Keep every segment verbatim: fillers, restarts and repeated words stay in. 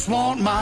just want my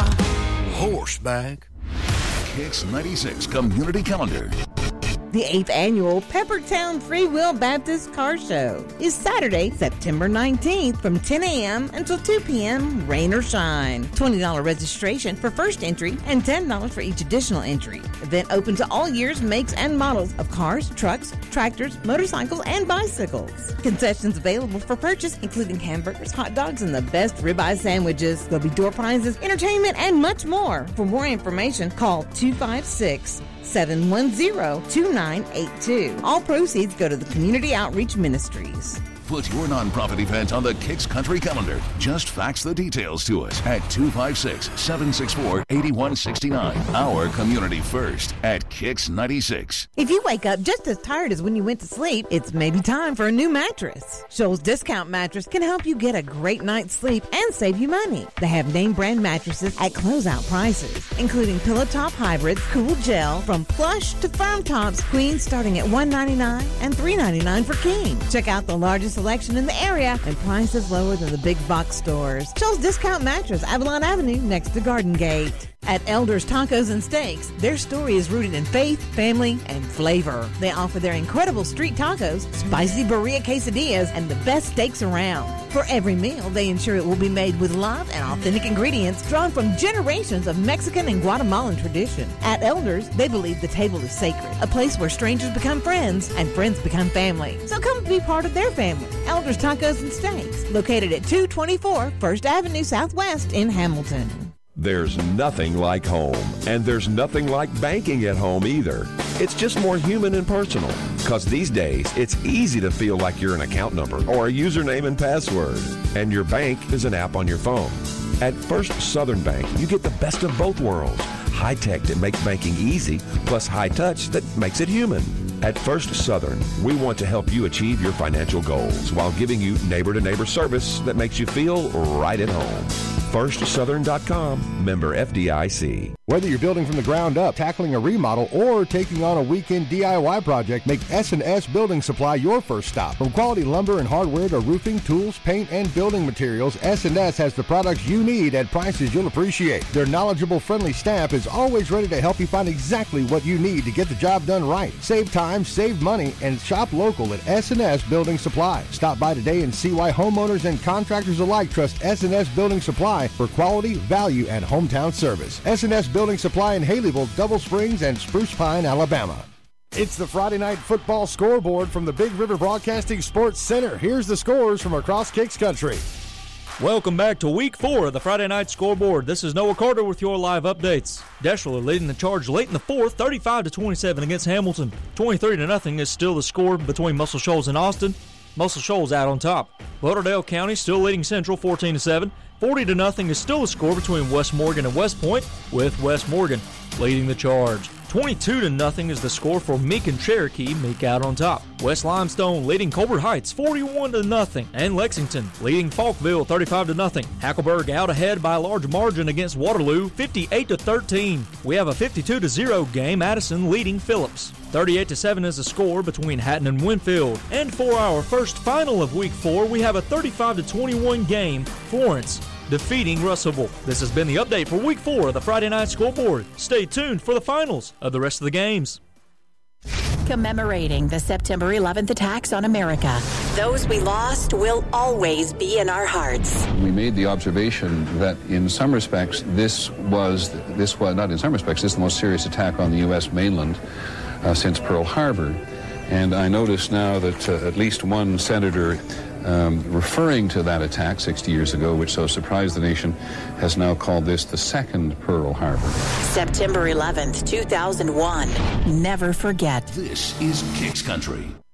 horse back. Kicks ninety-six Community Calendar. The eighth annual Peppertown Free Will Baptist Car Show is Saturday, September nineteenth from ten a.m. until two p.m., rain or shine. twenty dollars registration for first entry and ten dollars for each additional entry. Event open to all years, makes, and models of cars, trucks, tractors, motorcycles, and bicycles. Concessions available for purchase, including hamburgers, hot dogs, and the best ribeye sandwiches. There'll be door prizes, entertainment, and much more. For more information, call two five six, seven one zero, two nine eight two. All proceeds go to the Community Outreach Ministries. Put your nonprofit event on the Kicks Country Calendar. Just fax the details to us at two five six, seven six four, eight one six nine. Our community first at Kicks ninety-six. If you wake up just as tired as when you went to sleep, it's maybe time for a new mattress. Shoals Discount Mattress can help you get a great night's sleep and save you money. They have name brand mattresses at closeout prices, including Pillow Top Hybrids, Cool Gel, from plush to firm tops, queens starting at one ninety-nine and three ninety-nine for king. Check out the largest selection in the area and prices lower than the big box stores. Shoals Discount Mattress, Avalon Avenue, next to Garden Gate. At Elders Tacos and Steaks, their story is rooted in faith, family, and flavor. They offer their incredible street tacos, spicy burrito quesadillas, and the best steaks around. For every meal, they ensure it will be made with love and authentic ingredients drawn from generations of Mexican and Guatemalan tradition. At Elders, they believe the table is sacred, a place where strangers become friends and friends become family. So come be part of their family. Elders Tacos and Steaks, located at two twenty-four First Avenue Southwest in Hamilton. There's nothing like home, and there's nothing like banking at home either. It's just more human and personal, because these days it's easy to feel like you're an account number or a username and password, and your bank is an app on your phone. At First Southern Bank, you get the best of both worlds. High tech that makes banking easy, plus high touch that makes it human. At First Southern, we want to help you achieve your financial goals while giving you neighbor-to-neighbor service that makes you feel right at home. first southern dot com, member F D I C. Whether you're building from the ground up, tackling a remodel, or taking on a weekend D I Y project, make S and S Building Supply your first stop. From quality lumber and hardware to roofing, tools, paint, and building materials, S and S has the products you need at prices you'll appreciate. Their knowledgeable, friendly staff is always ready to help you find exactly what you need to get the job done right. Save time, save money, and shop local at S and S Building Supply. Stop by today and see why homeowners and contractors alike trust S and S Building Supply for quality, value, and hometown service. S and S Building Supply in Haleyville, Double Springs, and Spruce Pine, Alabama. It's the Friday Night Football Scoreboard from the Big River Broadcasting Sports Center. Here's the scores from across Kicks Country. Welcome back to Week four of the Friday Night Scoreboard. This is Noah Carter with your live updates. Deschler leading the charge late in the fourth, thirty-five to twenty-seven against Hamilton. twenty-three to nothing is still the score between Muscle Shoals and Austin. Muscle Shoals out on top. Lauderdale County still leading Central fourteen to seven. forty to nothing is still the score between West Morgan and West Point, with West Morgan leading the charge. twenty-two to nothing is the score for Meek and Cherokee, Meek out on top. West Limestone leading Colbert Heights forty-one to nothing, and Lexington leading Falkville thirty-five to nothing. Hackleburg out ahead by a large margin against Waterloo fifty-eight to thirteen. We have a fifty-two to zero game, Addison leading Phillips. thirty-eight to seven is the score between Hatton and Winfield. And for our first final of Week four, we have a thirty-five to twenty-one game, Florence defeating Russellville. This has been the update for Week four of the Friday Night Scoreboard. Stay tuned for the finals of the rest of the games. Commemorating the September eleventh attacks on America. Those we lost will always be in our hearts. We made the observation that in some respects, this was, this was not in some respects, this is the most serious attack on the U S mainland uh, since Pearl Harbor. And I notice now that uh, at least one senator Um, referring to that attack sixty years ago, which so surprised the nation, has now called this the second Pearl Harbor. September eleventh, two thousand one. Never forget. This is Kicks Country.